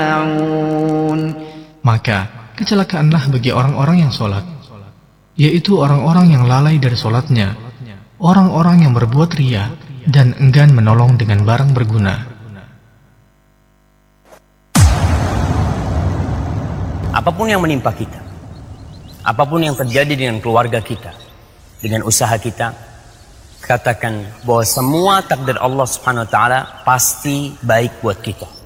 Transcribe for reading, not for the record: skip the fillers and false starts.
Maka kecelakaanlah bagi orang-orang yang sholat, yaitu orang-orang yang lalai dari sholatnya, orang-orang yang berbuat riya dan enggan menolong dengan barang berguna. Apapun yang menimpa kita, apapun yang terjadi dengan keluarga kita, dengan usaha kita, katakan bahwa semua takdir Allah Subhanahu wa taala pasti baik buat kita.